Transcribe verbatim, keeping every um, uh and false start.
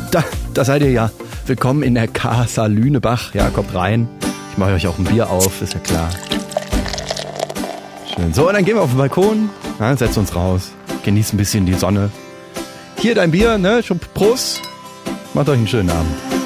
da, da seid ihr ja. Willkommen in der Casa Lünebach. Ja, kommt rein. Ich mache euch auch ein Bier auf, ist ja klar. Schön. So, und dann gehen wir auf den Balkon. Ja, setzen uns raus. Genießen ein bisschen die Sonne. Hier dein Bier, ne? Schon Prost. Macht euch einen schönen Abend.